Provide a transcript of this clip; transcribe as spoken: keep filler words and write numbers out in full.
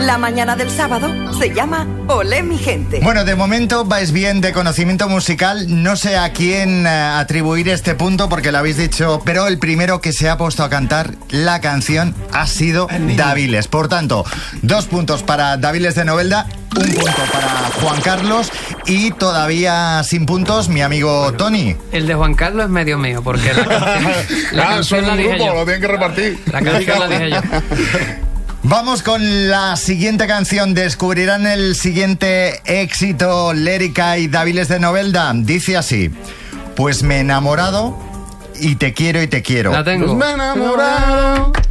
La mañana del sábado se llama Olé mi gente. Bueno, de momento vais bien de conocimiento musical. No sé a quién uh, atribuir este punto porque lo habéis dicho, pero el primero que se ha puesto a cantar la canción ha sido Daviles. Por tanto, dos puntos para Daviles de Novelda, un punto para Juan Carlos y todavía sin puntos mi amigo bueno, Tony. El de Juan Carlos es medio mío porque la canción la, ah, canción la dije grupo, yo. Lo tienen que repartir. La canción la dije yo. Vamos con la siguiente canción. Descubrirán el siguiente éxito Lérica y Daviles de Novelda. Dice así: pues me he enamorado y te quiero y te quiero. La tengo. Pues me he enamorado